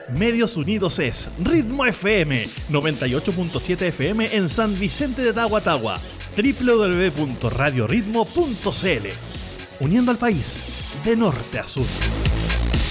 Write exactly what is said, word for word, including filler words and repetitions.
Medios Unidos es Ritmo F M, noventa y ocho punto siete F M en San Vicente de Tagua-Tagua, doble u doble u doble u punto radio ritmo punto c l, uniendo al país de norte a sur.